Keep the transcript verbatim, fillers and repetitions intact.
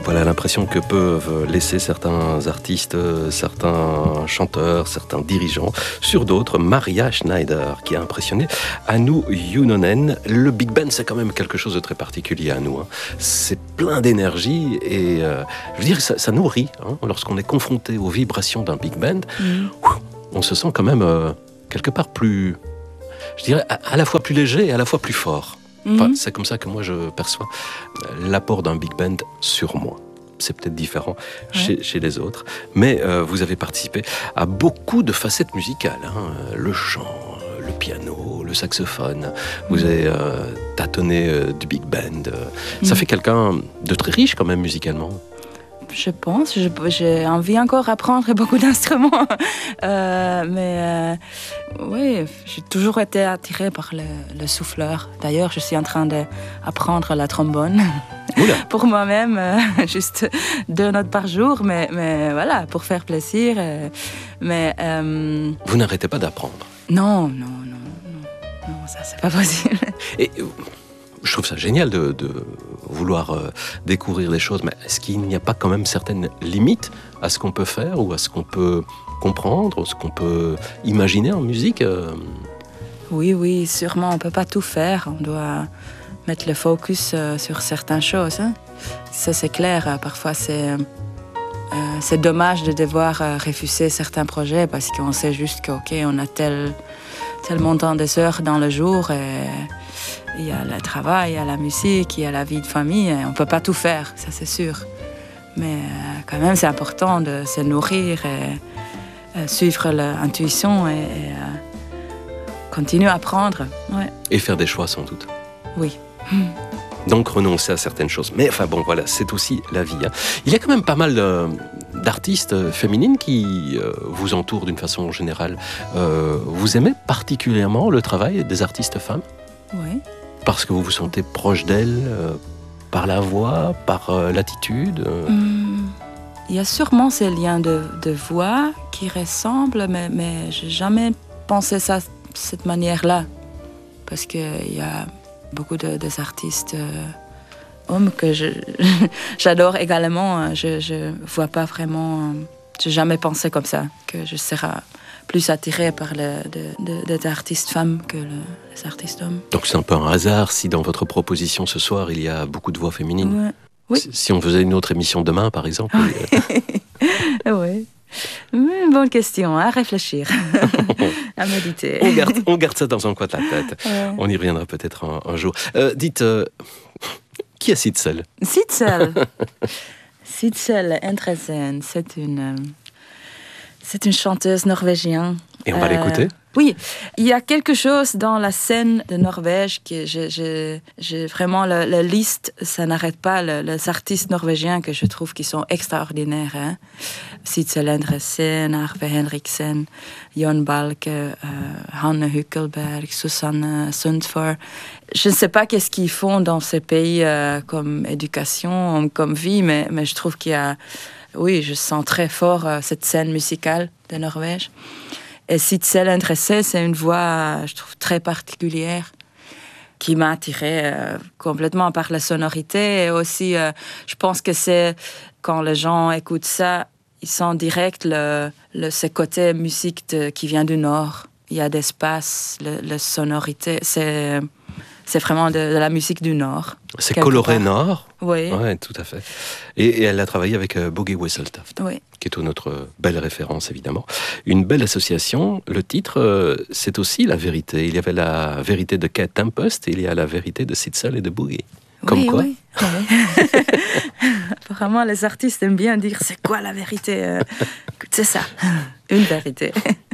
Voilà l'impression que peuvent laisser certains artistes, certains chanteurs, certains dirigeants sur d'autres. Maria Schneider qui a impressionné Hannu Junonen. Le Big Band, c'est quand même quelque chose de très particulier à nous. Hein. C'est plein d'énergie et euh, je veux dire, ça, ça nourrit. Hein. Lorsqu'on est confronté aux vibrations d'un Big Band, mmh. on se sent quand même euh, quelque part plus, je dirais, à, à la fois plus léger et à la fois plus fort. Enfin, c'est comme ça que moi je perçois l'apport d'un big band sur moi. C'est peut-être différent ouais. chez, chez les autres, mais euh, vous avez participé à beaucoup de facettes musicales. Hein. Le chant, le piano, le saxophone. Vous avez euh, tâtonné euh, du big band. Mm. Ça fait quelqu'un de très riche quand même musicalement. Je pense, je, j'ai envie encore d'apprendre beaucoup d'instruments. euh, mais euh, oui, j'ai toujours été attirée par le, le souffleur. D'ailleurs, je suis en train d'apprendre la trombone pour moi-même, euh, juste deux notes par jour, mais, mais voilà, pour faire plaisir. Euh, mais, euh... Vous n'arrêtez pas d'apprendre? Non, non, non, non, non, ça c'est pas possible. Et je trouve ça génial de, de vouloir euh, découvrir des choses, mais est-ce qu'il n'y a pas quand même certaines limites à ce qu'on peut faire ou à ce qu'on peut comprendre, ce qu'on peut imaginer en musique euh... Oui, oui, sûrement, on ne peut pas tout faire. On doit mettre le focus euh, sur certaines choses. Hein. Ça, c'est clair. Parfois, c'est, euh, c'est dommage de devoir euh, refuser certains projets parce qu'on sait juste qu'ok, on a tel, tel montant de heures dans le jour et il y a le travail, il y a la musique, il y a la vie de famille. On ne peut pas tout faire, ça c'est sûr. Mais euh, quand même, c'est important de se nourrir et euh, suivre l'intuition et, et euh, continuer à apprendre. Ouais. Et faire des choix, sans doute. Oui. Donc renoncer à certaines choses. Mais enfin bon, voilà, c'est aussi la vie. Hein. Il y a quand même pas mal euh, d'artistes féminines qui euh, vous entourent d'une façon générale. Euh, vous aimez particulièrement le travail des artistes femmes ? Oui. Parce que vous vous sentez proche d'elles, euh, par la voix, par euh, l'attitude euh... Hum, il y a sûrement ces liens de, de voix qui ressemblent, mais, mais je n'ai jamais pensé ça de cette manière-là. Parce qu'il y a beaucoup de, de artistes euh, hommes que je, j'adore également. Je ne vois pas vraiment... Je n'ai jamais pensé comme ça, que je serais plus attirée par le, de, de, des artistes femmes que le, les artistes hommes. Donc c'est un peu un hasard si dans votre proposition ce soir, il y a beaucoup de voix féminines. Ouais. Oui. Si, si on faisait une autre émission demain, par exemple. Oui. Une bonne question, à réfléchir, à méditer. On garde, on garde ça dans un coin de la tête. Ouais. On y reviendra peut-être un, un jour. Euh, dites, euh, qui est Sitzel ? Sitzel Sitzel Endresen, c'est une... C'est une chanteuse norvégienne. Et on va euh, l'écouter ? Oui, il y a quelque chose dans la scène de Norvège que j'ai, j'ai, j'ai vraiment la, la liste, ça n'arrête pas. Le, les artistes norvégiens que je trouve qui sont extraordinaires. Hein. Sitzel Endresen, Arve Henriksen, Jon Balke, euh, Hanne Hückelberg, Susanne Sundfør. Je ne sais pas qu'est-ce qu'ils font dans ces pays euh, comme éducation, comme vie, mais, mais je trouve qu'il y a... Oui, je sens très fort euh, cette scène musicale de Norvège. Et Sitzel Endresen, c'est une voix, je trouve, très particulière qui m'a attirée euh, complètement par la sonorité. Et aussi, euh, je pense que c'est quand les gens écoutent ça, ils sentent direct le, le, ce côté musique de, qui vient du Nord. Il y a d'espace, la sonorité, c'est... C'est vraiment de, de la musique du Nord. C'est coloré part. Nord. Oui. Oui, tout à fait. Et, et elle a travaillé avec euh, Boogie Whistletoft, oui. qui est notre belle référence, évidemment. Une belle association. Le titre, euh, c'est aussi la vérité. Il y avait la vérité de Kate Tempest et il y a la vérité de Sitzel et de Boogie. Comme oui, quoi oui. oui. Apparemment, les artistes aiment bien dire c'est quoi la vérité. C'est ça, une vérité.